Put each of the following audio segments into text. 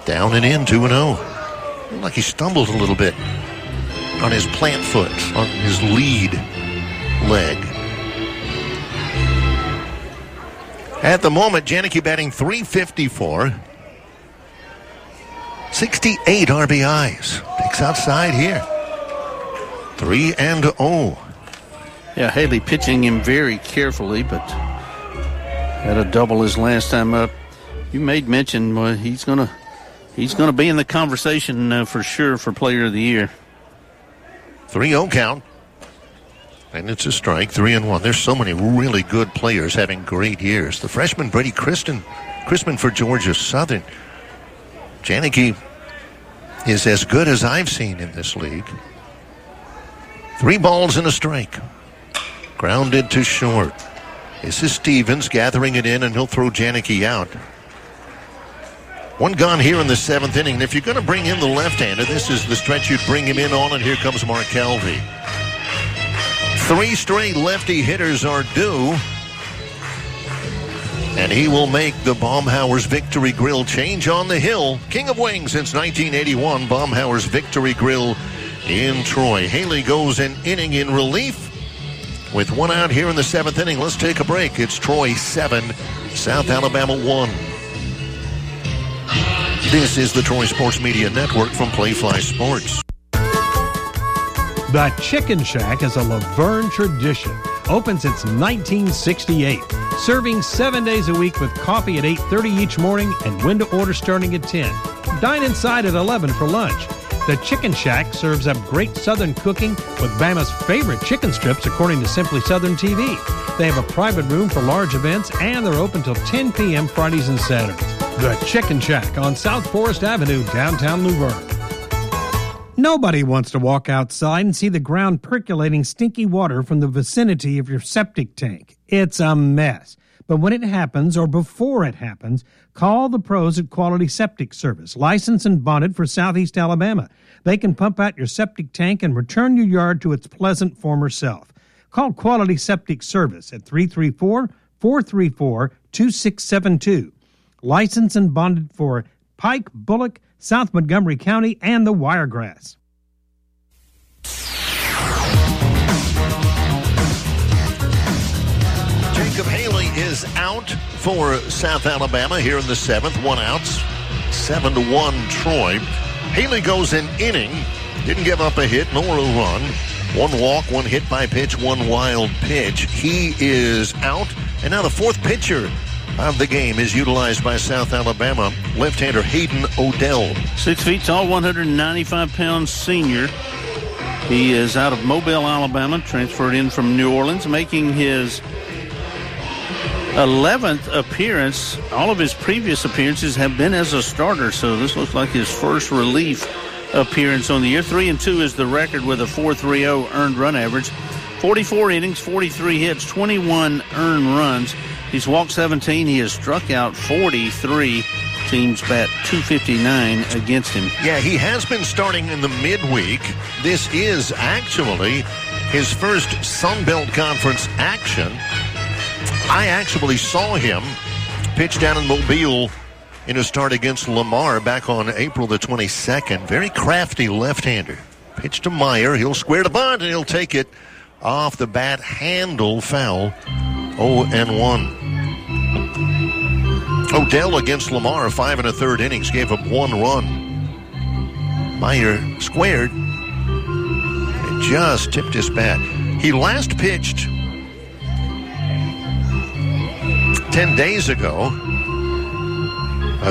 Down and in, 2-0. Like he stumbled a little bit on his plant foot, on his lead leg. At the moment, Janicki batting .354. 68 RBIs. Picks outside here. 3-0. Yeah, Haley pitching him very carefully, but had a double his last time up. You made mention he's gonna be in the conversation for sure for Player of the Year. 3-0 count. And it's a strike, 3-1. There's so many really good players having great years. The freshman Brady Chrisman for Georgia Southern. Janicki is as good as I've seen in this league. 3 balls and a strike. Grounded to short. This is Stevens gathering it in, and he'll throw Janicki out. 1 gone here in the 7th inning. And if you're going to bring in the left-hander, this is the stretch you'd bring him in on, and here comes Mark Calvi. 3 straight lefty hitters are due. And he will make the Baumhauer's Victory Grill change on the hill. King of Wings since 1981, Baumhauer's Victory Grill in Troy. Haley goes an inning in relief with 1 out here in the 7th inning. Let's take a break. It's Troy 7, South Alabama 1. This is the Troy Sports Media Network from Playfly Sports. The Chicken Shack is a Laverne tradition. Opens since 1968. Serving 7 days a week with coffee at 8:30 each morning and window order starting at 10. Dine inside at 11 for lunch. The Chicken Shack serves up great Southern cooking with Bama's favorite chicken strips, according to Simply Southern TV. They have a private room for large events, and they're open till 10 p.m. Fridays and Saturdays. The Chicken Shack on South Forest Avenue, downtown Luverne. Nobody wants to walk outside and see the ground percolating stinky water from the vicinity of your septic tank. It's a mess. But when it happens, or before it happens, call the pros at Quality Septic Service, licensed and bonded for Southeast Alabama. They can pump out your septic tank and return your yard to its pleasant former self. Call Quality Septic Service at 334-434-2672. Licensed and bonded for Pike, Bullock, South Montgomery County, and the Wiregrass. Jacob Haley is out for South Alabama here in the 7th. 1 out, 7-1 Troy. Haley goes an inning. Didn't give up a hit nor a run. 1 walk, 1 hit by pitch, 1 wild pitch. He is out. And now the 4th pitcher of the game is utilized by South Alabama, left-hander Hayden Odell. 6 feet tall, 195-pound senior. He is out of Mobile, Alabama, transferred in from New Orleans, making his 11th appearance. All of his previous appearances have been as a starter, so this looks like his first relief appearance on the year. 3-2 is the record with a 4.30 earned run average. 44 innings, 43 hits, 21 earned runs. He's walked 17. He has struck out 43. Teams bat .259 against him. Yeah, he has been starting in the midweek. This is actually his first Sun Belt Conference action. I actually saw him pitch down in Mobile in a start against Lamar back on April the 22nd. Very crafty left-hander. Pitch to Meyer. He'll square the bunt, and he'll take it off the bat handle, foul. 0-1. Odell against Lamar, 5 1/3 innings, gave up 1 run. Meyer squared and just tipped his bat. He last pitched 10 days ago. A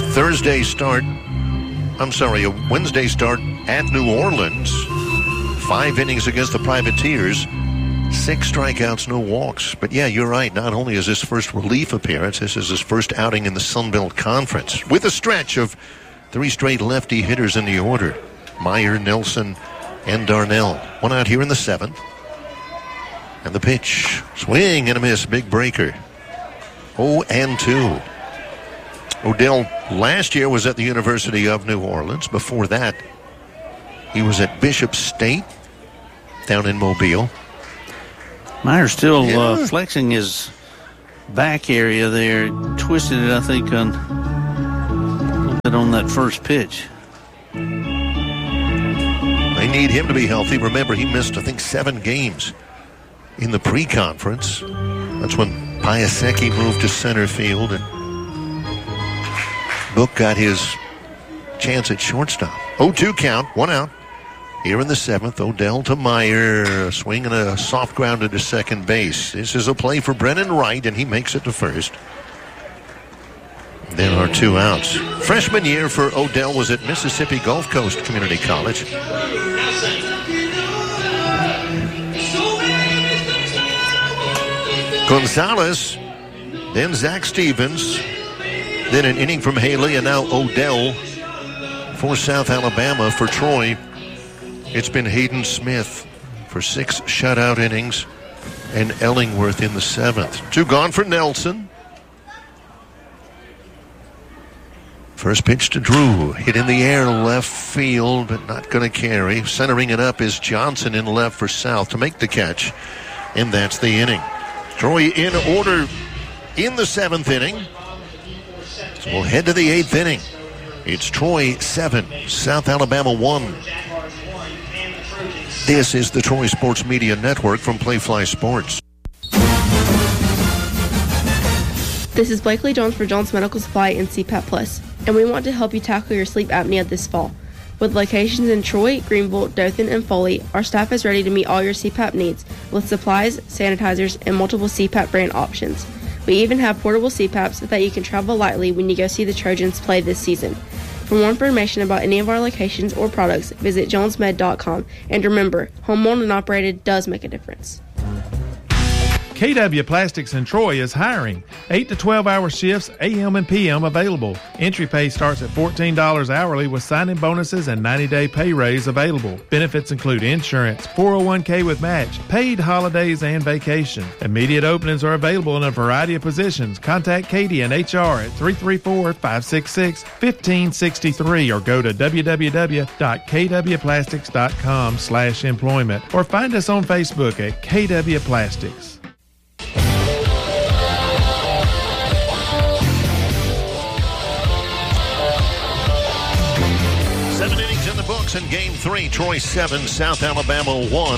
Wednesday start at New Orleans. 5 innings against the Privateers. 6 strikeouts, no walks. But yeah, you're right. Not only is this first relief appearance, this is his first outing in the Sun Belt Conference with a stretch of 3 straight lefty hitters in the order. Meyer, Nelson, and Darnell. 1 out here in the 7th. And the pitch. Swing and a miss. Big breaker. 0-2. Odell last year was at the University of New Orleans. Before that, he was at Bishop State down in Mobile. Meyer's still flexing his back area there. Twisted it, I think, on on that first pitch. They need him to be healthy. Remember, he missed, I think, 7 games in the pre-conference. That's when Piasecki moved to center field, and Book got his chance at shortstop. 0-2 count, 1 out. Here in the 7th, Odell to Meyer, swinging a soft grounder to second base. This is a play for Brennan Wright, and he makes it to first. There are 2 outs. Freshman year for Odell was at Mississippi Gulf Coast Community College. Gonzalez, then Zach Stevens, then an inning from Haley, and now Odell for South Alabama. For Troy, it's been Hayden Smith for 6 shutout innings and Ellingworth in the 7th. 2 gone for Nelson. First pitch to Drew. Hit in the air left field, but not going to carry. Centering it up is Johnson in left for South to make the catch. And that's the inning. Troy in order in the 7th inning. So we'll head to the 8th inning. It's Troy 7, South Alabama 1. This is the Troy Sports Media Network from Playfly Sports. This is Blakely Jones for Jones Medical Supply and CPAP Plus, and we want to help you tackle your sleep apnea this fall. With locations in Troy, Greenville, Dothan, and Foley, our staff is ready to meet all your CPAP needs with supplies, sanitizers, and multiple CPAP brand options. We even have portable CPAPs so that you can travel lightly when you go see the Trojans play this season. For more information about any of our locations or products, visit jonesmed.com. And remember, home-owned and operated does make a difference. KW Plastics in Troy is hiring. 8 to 12-hour shifts, AM and PM available. Entry pay starts at $14 hourly with sign-in bonuses and 90-day pay raise available. Benefits include insurance, 401k with match, paid holidays, and vacation. Immediate openings are available in a variety of positions. Contact Katie and HR at 334-566-1563 or go to www.kwplastics.com/employment or find us on Facebook at KW Plastics. 7 innings in the books in Game 3. Troy 7, South Alabama 1.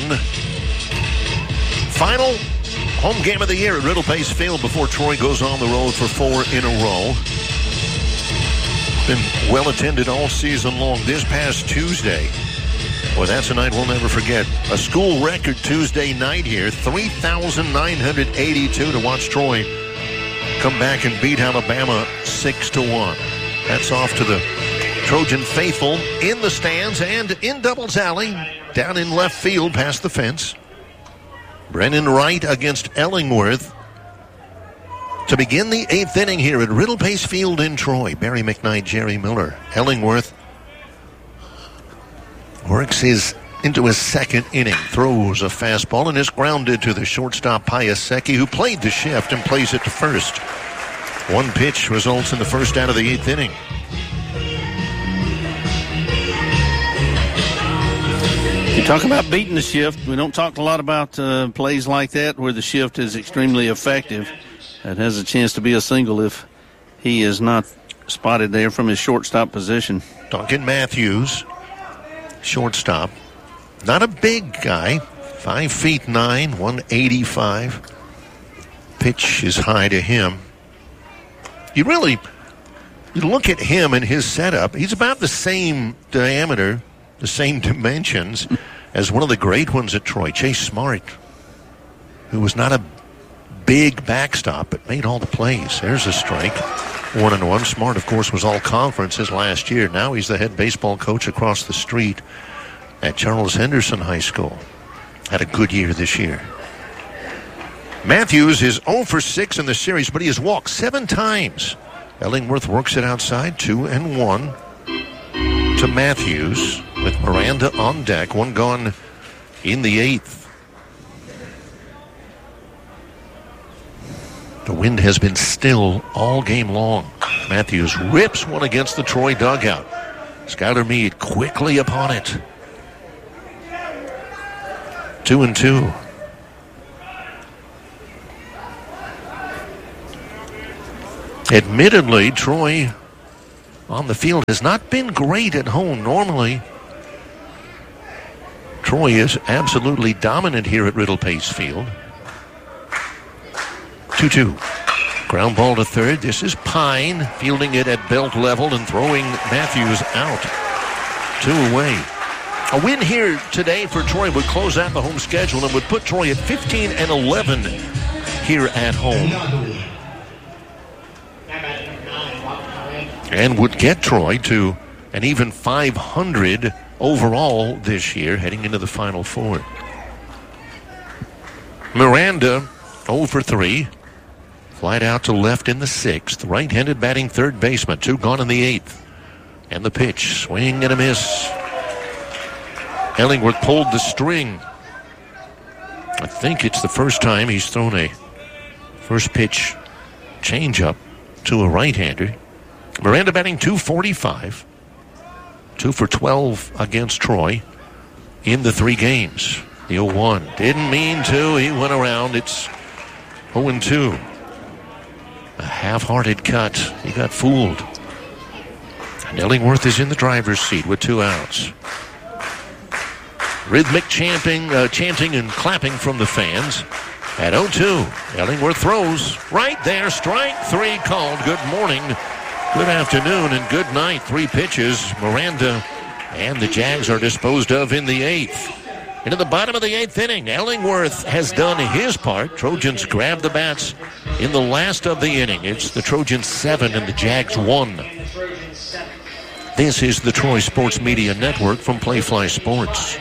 Final home game of the year at Riddle Pace Field before Troy goes on the road for 4 in a row. Been well attended all season long. This past Tuesday, well, that's a night we'll never forget. A school record Tuesday night here, 3,982 to watch Troy come back and beat Alabama 6-1. That's off to the Trojan faithful in the stands and in Doubles Alley, down in left field past the fence. Brennan Wright against Ellingworth to begin the 8th inning here at Riddle Pace Field in Troy. Barry McKnight, Jerry Miller. Ellingworth works into his 2nd inning, throws a fastball and is grounded to the shortstop Piasecki, who played the shift and plays it to first. 1 pitch results in the first out of the 8th inning. You talk about beating the shift. We don't talk a lot about plays like that where the shift is extremely effective. That has a chance to be a single if he is not spotted there from his shortstop position. Duncan Matthews, shortstop. Not a big guy, 5'9", 185. Pitch is high to him. You look at him and his setup, he's about the same diameter, the same dimensions as one of the great ones at Troy, Chase Smart, who was not a big backstop but made all the plays. There's a strike. 1-1. Smart, of course, was all conference his last year. Now he's the head baseball coach across the street at Charles Henderson High School. Had a good year this year. Matthews is 0 for 6 in the series, but he has walked 7 times. Ellingworth works it outside, 2-1 to Matthews with Miranda on deck. 1 gone in the 8th. The wind has been still all game long. Matthews rips one against the Troy dugout. Skylar Meade quickly upon it. 2-2. Admittedly, Troy on the field has not been great at home. Normally, Troy is absolutely dominant here at Riddle Pace Field. 2-2. Ground ball to third. This is Pine fielding it at belt level and throwing Matthews out. 2 away. A win here today for Troy would close out the home schedule and would put Troy at 15-11 here at home. And would get Troy to an even 500 overall this year heading into the Final Four. Miranda 0 for 3. Flied out to left in the 6th. Right-handed batting third baseman. 2 gone in the 8th. And the pitch. Swing and a miss. Ellingworth pulled the string. I think it's the first time he's thrown a first pitch changeup to a right-hander. Miranda batting .245. 2 for 12 against Troy in the 3 games. The 0-1. Didn't mean to. He went around. It's 0-2. A half-hearted cut. He got fooled. And Ellingworth is in the driver's seat with 2 outs. Rhythmic chanting and clapping from the fans. At 0-2, Ellingworth throws right there. Strike 3 called. Good morning, good afternoon, and good night. 3 pitches. Miranda and the Jags are disposed of in the 8th. Into the bottom of the 8th inning, Ellingworth has done his part. Trojans grab the bats in the last of the inning. It's the Trojans 7 and the Jags 1. This is the Troy Sports Media Network from Playfly Sports.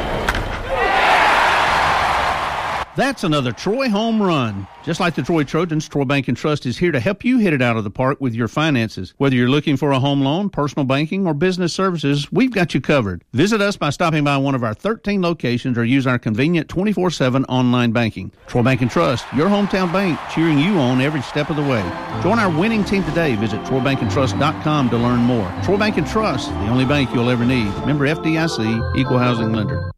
That's another Troy home run. Just like the Troy Trojans, Troy Bank and Trust is here to help you hit it out of the park with your finances. Whether you're looking for a home loan, personal banking, or business services, we've got you covered. Visit us by stopping by one of our 13 locations or use our convenient 24/7 online banking. Troy Bank and Trust, your hometown bank, cheering you on every step of the way. Join our winning team today. Visit TroyBankandTrust.com to learn more. Troy Bank and Trust, the only bank you'll ever need. Member FDIC, Equal Housing Lender.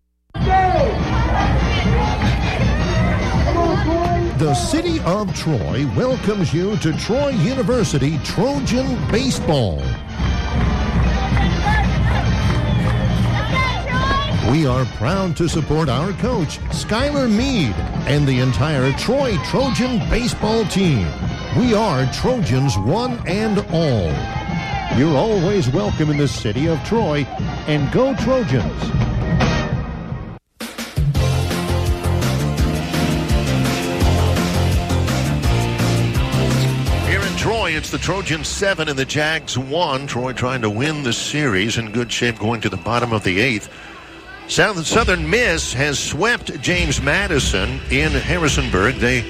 The city of Troy welcomes you to Troy University Trojan Baseball. We are proud to support our coach, Skylar Mead, and the entire Troy Trojan baseball team. We are Trojans one and all. You're always welcome in the city of Troy, and go Trojans! Troy, it's the Trojans 7 and the Jags 1. Troy trying to win the series, in good shape going to the bottom of the 8th. Southern Miss has swept James Madison in Harrisonburg. They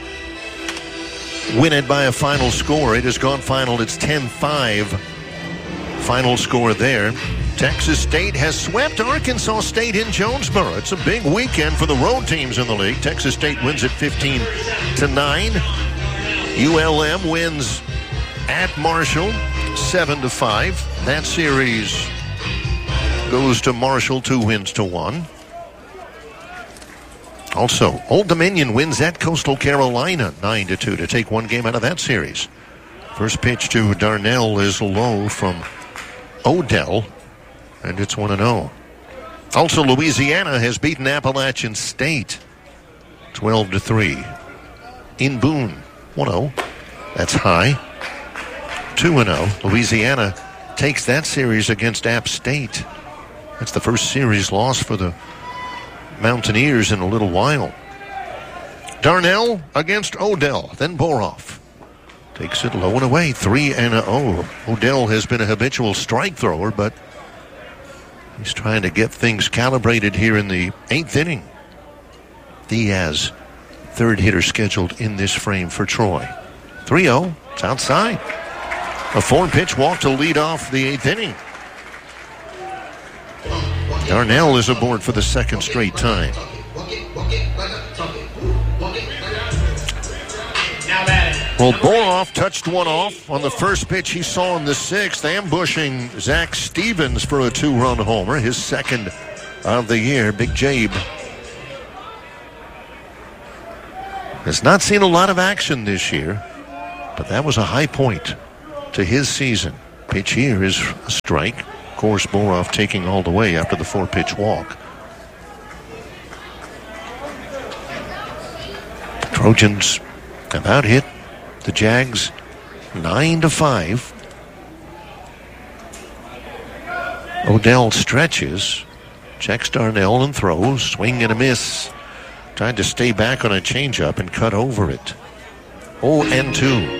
win it by a final score. It has gone final. It's 10-5. Final score there. Texas State has swept Arkansas State in Jonesboro. It's a big weekend for the road teams in the league. Texas State wins it 15-9. ULM wins at Marshall 7-5. That series goes to Marshall 2-1. Also, Old Dominion wins at Coastal Carolina 9-2 to take one game out of that series. First pitch to Darnell is low from Odell, and it's 1-0. Also, Louisiana has beaten Appalachian State 12-3 in Boone. 1-0. That's high. 2-0. Louisiana takes that series against App State. That's the first series loss for the Mountaineers in a little while. Darnell against Odell. Then Boroff takes it low and away. 3-0. Odell has been a habitual strike thrower, but he's trying to get things calibrated here in the 8th inning. Diaz, third hitter scheduled in this frame for Troy. 3-0. It's outside. A 4-pitch walk to lead off the 8th inning. Darnell is aboard for the second straight time. Well, Boroff touched one off on the first pitch he saw in the 6th, ambushing Zach Stevens for a 2-run homer, his second of the year. Big Jabe has not seen a lot of action this year, but that was a high point to his season. Pitch here is a strike. Of course, Boroff taking all the way after the 4-pitch walk. Trojans about hit the Jags 9-5. Odell stretches, checks Darnell and throws. Swing and a miss. Tried to stay back on a changeup and cut over it. 0-2.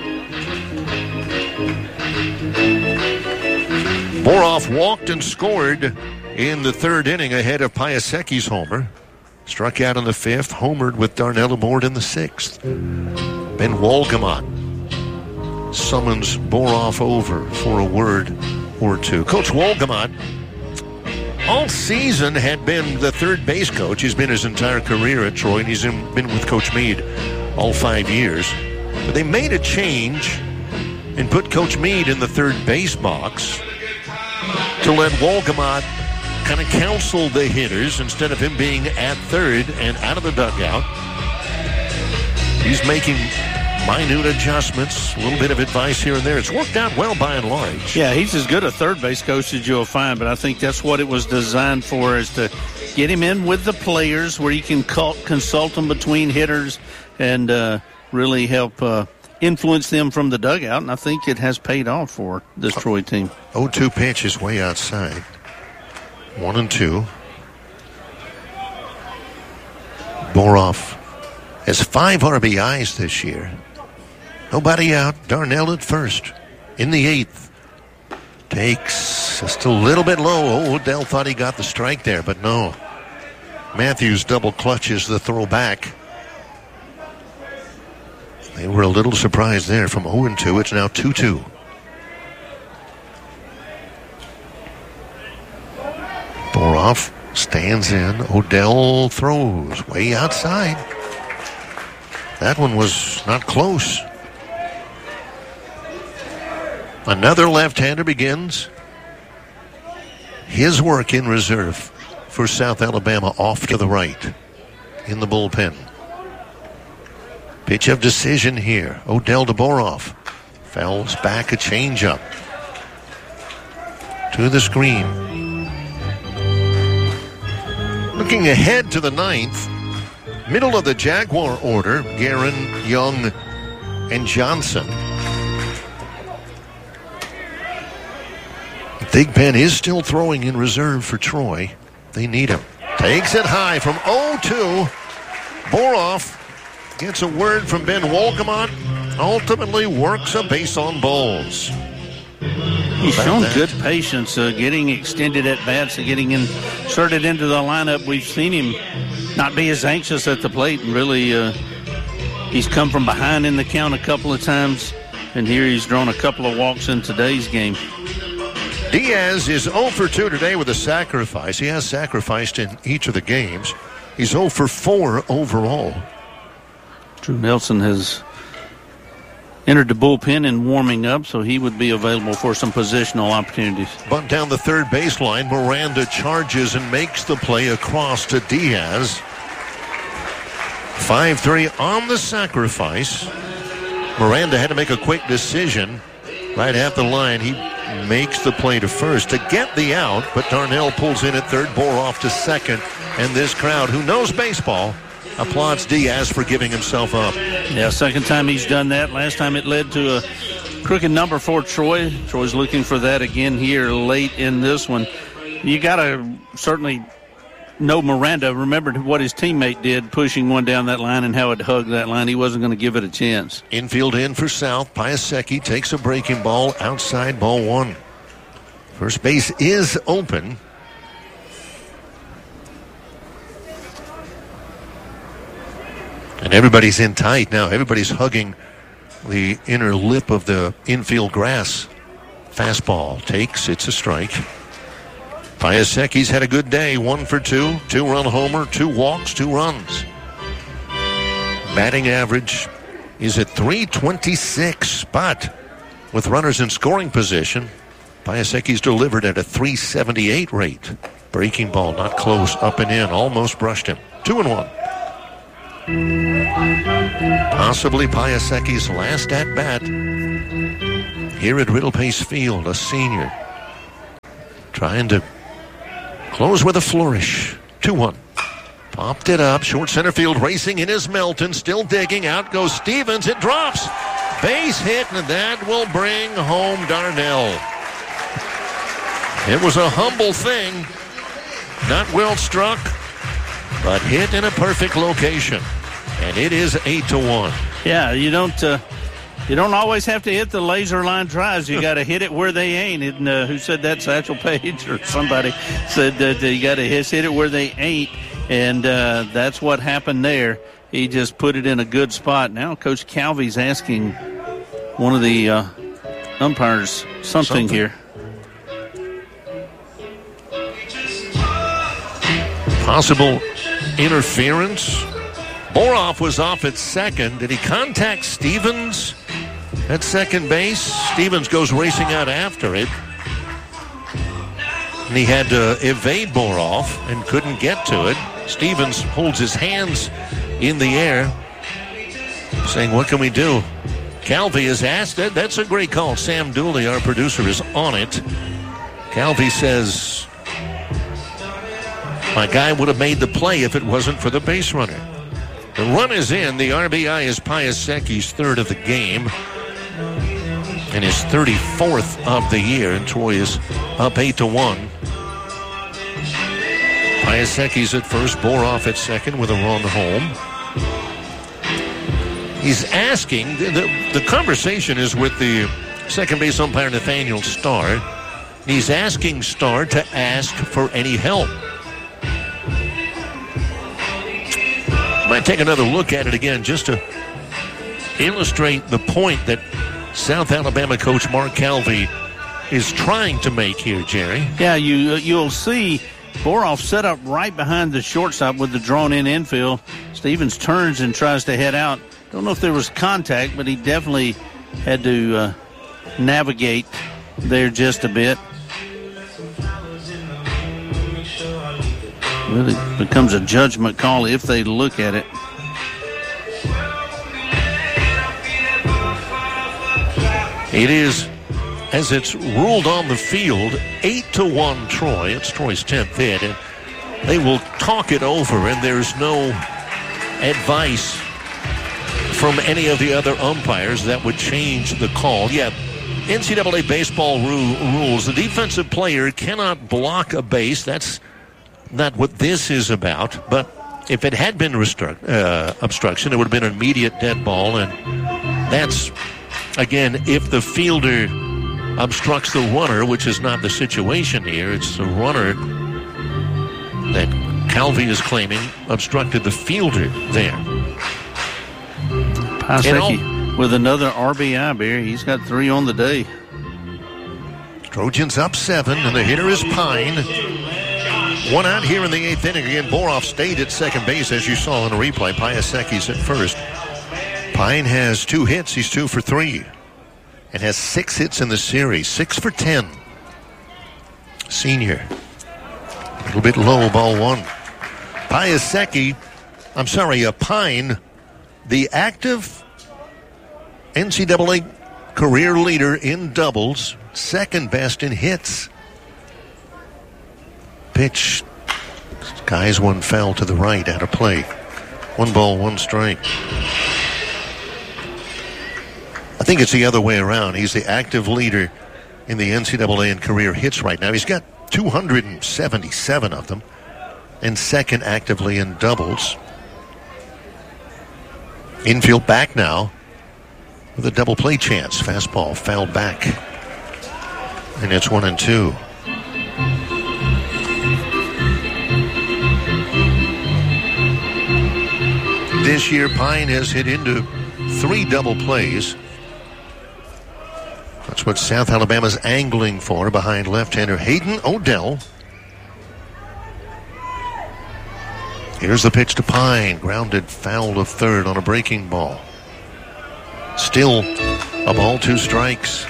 Boroff walked and scored in the third inning ahead of Piasekhi's homer. Struck out in the fifth, homered with Darnell aboard in the sixth. Ben Wolgamott summons Boroff over for a word or two. Coach Wolgamott all season had been the third base coach. He's been his entire career at Troy, and he's been with Coach Meade all 5 years. But they made a change and put Coach Meade in the third base box to let Wolgamott kind of counsel the hitters instead of him being at third and out of the dugout. He's making minute adjustments, a little bit of advice here and there. It's worked out well by and large. Yeah, he's as good a third base coach as you'll find, but I think that's what it was designed for, is to get him in with the players where he can consult them between hitters and really help influence them from the dugout, and I think it has paid off for this Troy team. 0-2 pitch is way outside. 1-2. Boroff has 5 RBIs this year. Nobody out. Darnell at first. In the 8th. Takes just a little bit low. Odell thought he got the strike there, but no. Matthews double clutches the throw back. They were a little surprised there. From 0-2, it's now 2-2. Boroff stands in. Odell throws way outside. That one was not close. Another left-hander begins his work in reserve for South Alabama, off to the right in the bullpen. Pitch of decision here. Odell to Boroff. Fouls back a changeup to the screen. Looking ahead to the 9th, middle of the Jaguar order, Guerin, Young, and Johnson. Thigpen is still throwing in reserve for Troy. They need him. Takes it high from 0-2. Boroff gets a word from Ben Wolgamott. Ultimately works a base on balls. He's shown good patience, getting extended at bats and getting inserted into the lineup. We've seen him not be as anxious at the plate, and really he's come from behind in the count a couple of times, and here he's drawn a couple of walks in today's game. Diaz is 0 for 2 today with a sacrifice. He has sacrificed in each of the games. He's 0 for 4 overall. Drew Nelson has entered the bullpen and warming up, so he would be available for some positional opportunities. Bunt down the third baseline. Miranda charges and makes the play across to Diaz. 5-3 on the sacrifice. Miranda had to make a quick decision right at the line. He makes the play to first to get the out, but Darnell pulls in at third, Boroff to second, and this crowd, who knows baseball, applauds Diaz for giving himself up. Yeah, second time he's done that. Last time it led to a crooked number for Troy. Troy's looking for that again here late in this one. You got to certainly know Miranda remembered what his teammate did, pushing one down that line and how it hugged that line. He wasn't going to give it a chance. Infield in for South. Piasecki takes a breaking ball outside, ball 1. First base is open. And everybody's in tight now. Everybody's hugging the inner lip of the infield grass. Fastball takes. It's a strike. Piasecki's had a good day. 1 for 2. 2-run homer. 2 walks. 2 runs. Batting average is at .326. But with runners in scoring position, Piasecki's delivered at a .378 rate. Breaking ball not close. Up and in. Almost brushed him. 2-1. Possibly Piasecki's last at bat here at Riddle Pace Field, a senior. Trying to close with a flourish. 2-1. Popped it up. Short center field racing in is Melton. Still digging. Out goes Stevens. It drops. Base hit, and that will bring home Darnell. It was a humble thing. Not well struck, but hit in a perfect location. And it is 8-1. Yeah, you don't always have to hit the laser line drives. You got to hit it where they ain't. And, who said that? Satchel Paige or somebody said that you got to hit it where they ain't. And that's what happened there. He just put it in a good spot. Now Coach Calvey's asking one of the umpires something here. Possible interference. Boroff was off at second. Did he contact Stevens at second base? Stevens goes racing out after it. And he had to evade Boroff and couldn't get to it. Stevens holds his hands in the air, saying, what can we do? Calvey is asked. That's a great call. Sam Dooley, our producer, is on it. Calvey says, my guy would have made the play if it wasn't for the base runner. The run is in. The RBI is Piaseki's third of the game and his 34th of the year. And Troy is up 8-1. Piaseki's at first, Boroff at second with a run home. He's asking, the conversation is with the second base umpire Nathaniel Starr. He's asking Starr to ask for any help. Might take another look at it again just to illustrate the point that South Alabama coach Mark Calvey is trying to make here, Jerry. Yeah, you'll see Boroff set up right behind the shortstop with the drawn-in infield. Stevens turns and tries to head out. Don't know if there was contact, but he definitely had to navigate there just a bit. Really becomes a judgment call if they look at it. It is, as it's ruled on the field, 8-1 Troy. It's Troy's 10th hit, and they will talk it over, and there's no advice from any of the other umpires that would change the call. Yeah, NCAA baseball rules. The defensive player cannot block a base. That's not what this is about, but if it had been obstruction, it would have been an immediate dead ball, and that's, again, if the fielder obstructs the runner, which is not the situation here. It's the runner that Calvey is claiming obstructed the fielder there. Piasecki with another RBI, Barry. He's got 3 on the day. Trojans up 7, and the hitter is Pine. 1 out here in the 8th inning. Again, Boroff stayed at second base, as you saw in the replay. Piaseki's at first. Pine has 2 hits. He's 2 for 3. And has 6 hits in the series. 6 for 10. Senior. A little bit low, ball 1. Pine, the active NCAA career leader in doubles. Second best in hits. Pitch. Skies one foul to the right, out of play. 1 ball, 1 strike. I think it's the other way around. He's the active leader in the NCAA in career hits right now. He's got 277 of them, and second actively in doubles. Infield back now with a double play chance. Fastball fouled back, and it's 1-2. This year, Pine has hit into 3 double plays. That's what South Alabama's angling for behind left-hander Hayden Odell. Here's the pitch to Pine. Grounded foul to third on a breaking ball. Still a ball, 2 strikes.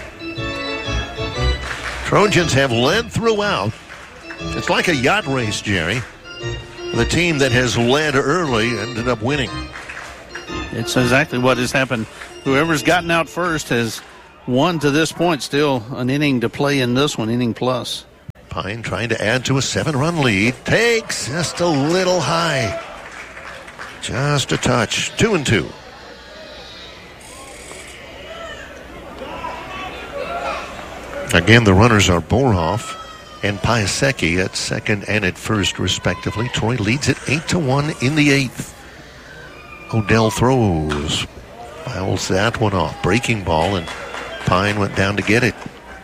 Trojans have led throughout. It's like a yacht race, Jerry. The team that has led early ended up winning. It's exactly what has happened. Whoever's gotten out first has 1 to this point. Still an inning to play in this one, inning plus. Pine trying to add to a 7-run lead. Takes just a little high. Just a touch. 2-2. Again, the runners are Boroff and Piasecki at second and at first, respectively. Troy leads it 8-1 in the 8th. Odell throws. Fouls that one off. Breaking ball, and Pine went down to get it.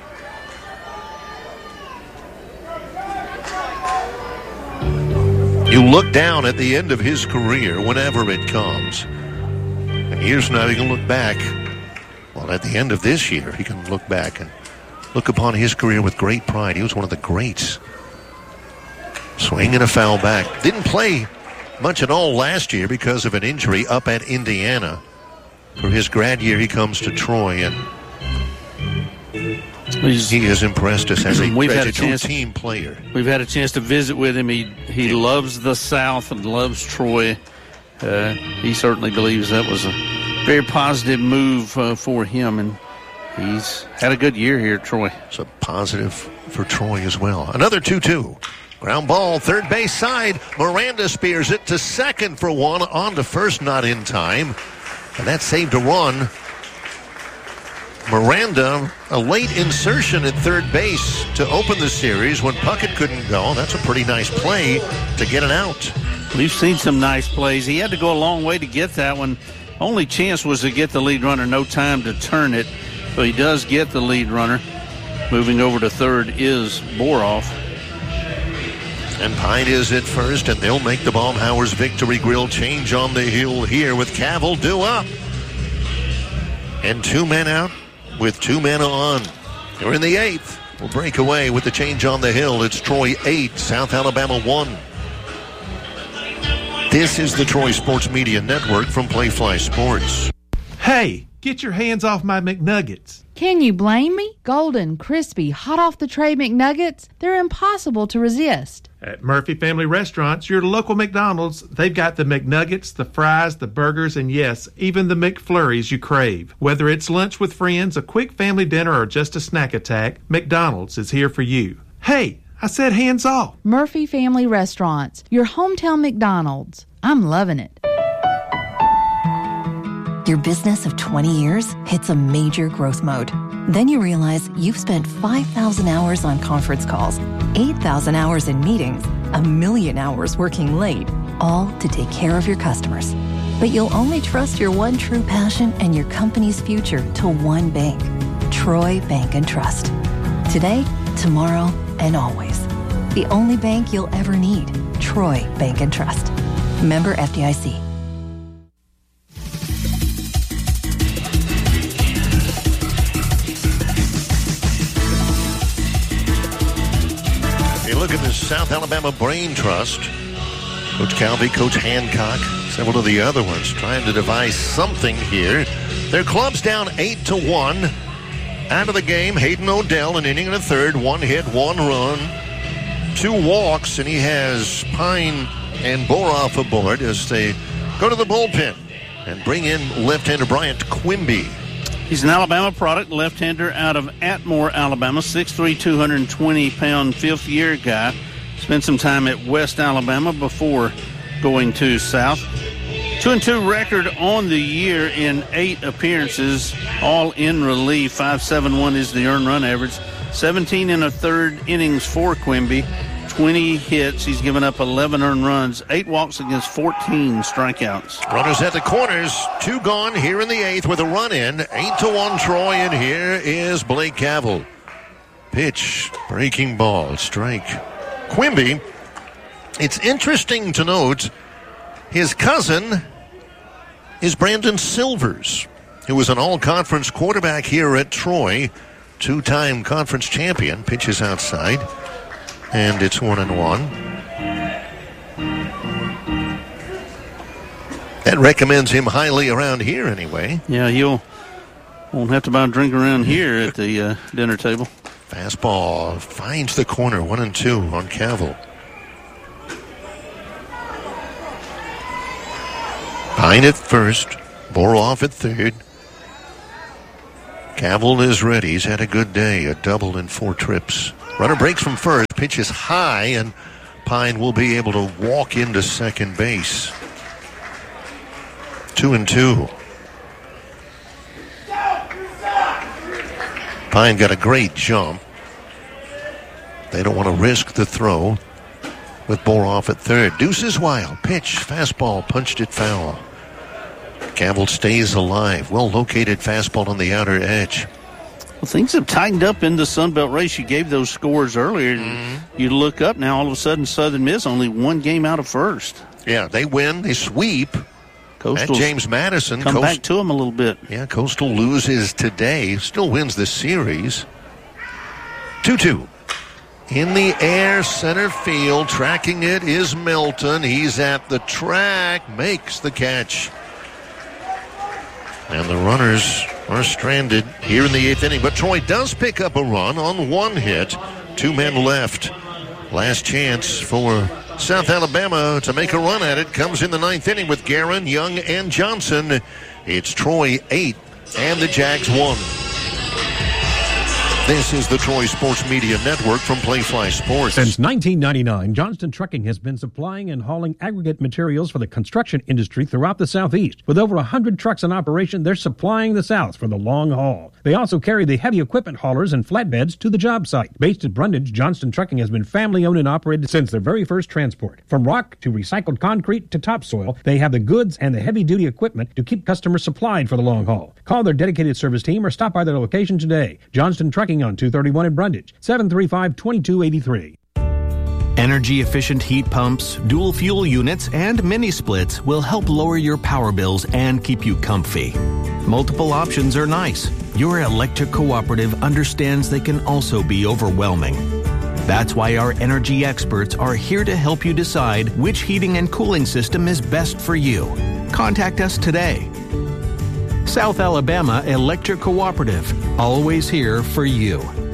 You look down at the end of his career whenever it comes. And years from now, he can look back. Well, at the end of this year, he can look back and look upon his career with great pride. He was one of the greats. Swing and a foul back. Didn't play much at all last year because of an injury up at Indiana. For his grad year, he comes to Troy, and he has impressed us as a true team player. We've had a chance to visit with him. He loves the South and loves Troy. He certainly believes that was a very positive move for him, and he's had a good year here at Troy. It's a positive for Troy as well. Another 2-2. Ground ball, third base side. Miranda spears it to second for one. On to first, not in time. And that saved a run. Miranda, a late insertion at third base to open the series when Puckett couldn't go. That's a pretty nice play to get it out. We've seen some nice plays. He had to go a long way to get that one. Only chance was to get the lead runner, no time to turn it. So he does get the lead runner. Moving over to third is Boroff. And Pine is at first, and they'll make the Baumhauer's Victory Grill change on the hill here with Cavill due up. And 2 men out with 2 men on. They're in the 8th. We'll break away with the change on the hill. It's Troy 8, South Alabama 1. This is the Troy Sports Media Network from Playfly Sports. Hey, get your hands off my McNuggets. Can you blame me? Golden, crispy, hot off the tray McNuggets, they're impossible to resist. At Murphy Family Restaurants, your local McDonald's, they've got the McNuggets, the fries, the burgers, and yes, even the McFlurries you crave. Whether it's lunch with friends, a quick family dinner, or just a snack attack, McDonald's is here for you. Hey, I said hands off. Murphy Family Restaurants, your hometown McDonald's. I'm loving it. Your business of 20 years hits a major growth mode. Then you realize you've spent 5,000 hours on conference calls, 8,000 hours in meetings, 1,000,000 hours working late, all to take care of your customers. But you'll only trust your one true passion and your company's future to one bank, Troy Bank and Trust. Today, tomorrow, and always. The only bank you'll ever need, Troy Bank and Trust. Member FDIC. Look at the South Alabama Brain Trust. Coach Calvi, Coach Hancock, several of the other ones trying to devise something here. Their club's down 8-1. Out of the game, Hayden Odell, an inning and a third, 1 hit, 1 run, 2 walks, and he has Pine and Boroff aboard as they go to the bullpen and bring in left-hander Bryant Quimby. He's an Alabama product, left-hander out of Atmore, Alabama, 6'3", 220-pound, fifth-year guy. Spent some time at West Alabama before going to South. 2-2 record on the year in 8 appearances, all in relief. 5.71 is the earned run average. 17 and a third innings for Quimby. 20 hits. He's given up 11 earned runs, 8 walks against 14 strikeouts. Runners at the corners, 2 gone here in the 8th with a run in. 8-1 Troy, and here is Blake Cavill. Pitch, breaking ball, strike. Quimby, it's interesting to note his cousin is Brandon Silvers, who was an all-conference quarterback here at Troy, 2-time conference champion. Pitches outside. And it's 1-1. That recommends him highly around here anyway. Yeah, won't have to buy a drink around here at the dinner table. Fastball finds the corner, 1-2 on Cavill. Pine at first, Boroff at third. Cavill is ready. He's had a good day, a double in 4 trips. Runner breaks from first, pitch is high, and Pine will be able to walk into second base. 2-2. Pine got a great jump. They don't want to risk the throw with Boroff at third. Deuce is wild. Pitch, fastball, punched it foul. Cavill stays alive. Well-located fastball on the outer edge. Well, things have tightened up in the Sun Belt race. You gave those scores earlier. You look up now, all of a sudden, Southern Miss only 1 game out of first. Yeah, they win. They sweep. At James Madison. Come back to him a little bit. Yeah, Coastal loses today. Still wins the series. 2-2. In the air, center field. Tracking it is Melton. He's at the track. Makes the catch. And the runners are stranded here in the 8th inning. But Troy does pick up a run on 1 hit. 2 men left. Last chance for South Alabama to make a run at it comes in the 9th inning with Guerin, Young, and Johnson. It's Troy 8 and the Jags 1. This is the Troy Sports Media Network from Playfly Sports. Since 1999, Johnston Trucking has been supplying and hauling aggregate materials for the construction industry throughout the Southeast. With over 100 trucks in operation, they're supplying the South for the long haul. They also carry the heavy equipment haulers and flatbeds to the job site. Based at Brundage, Johnston Trucking has been family-owned and operated since their very first transport. From rock to recycled concrete to topsoil, they have the goods and the heavy-duty equipment to keep customers supplied for the long haul. Call their dedicated service team or stop by their location today. Johnston Trucking on 231 in Brundage, 735-2283. Energy-efficient heat pumps, dual fuel units, and mini splits will help lower your power bills and keep you comfy. Multiple options are nice. Your electric cooperative understands they can also be overwhelming. That's why our energy experts are here to help you decide which heating and cooling system is best for you. Contact us today. South Alabama Electric Cooperative, always here for you.